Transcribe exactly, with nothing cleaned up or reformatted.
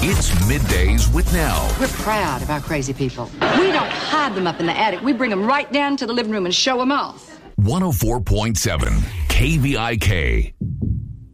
It's Middays with Nell. We're proud of our crazy people. We don't hide them up in the attic. We bring them right down to the living room and show them off. one oh four point seven K V I K,